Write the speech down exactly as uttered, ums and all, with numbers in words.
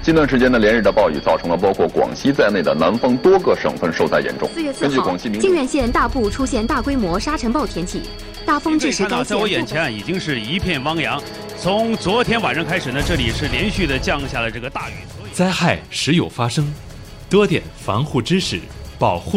近段时间的连日的暴雨，造成了包括广西在内的南方多个省份受灾严重。 四月四号，靖远县大部出现大规模沙尘暴天气，大风致使该县。 在我眼前已经是一片汪洋。从昨天晚上开始呢，这里是连续的降下了这个大雨。 灾害时有发生，多点防护知识，保护